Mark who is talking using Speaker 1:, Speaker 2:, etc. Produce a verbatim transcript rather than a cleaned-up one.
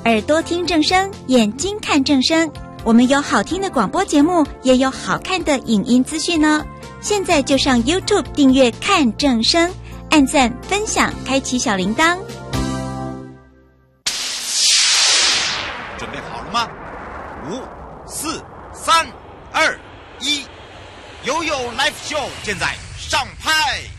Speaker 1: 耳朵听正声，眼睛看正声。我们有好听的广播节目，也有好看的影音资讯呢。现在就上 YouTube 订阅看正声，按赞分享，开启小铃铛。
Speaker 2: 准备好了吗？五、四、三、二、一，悠悠 Live Show 现在上拍。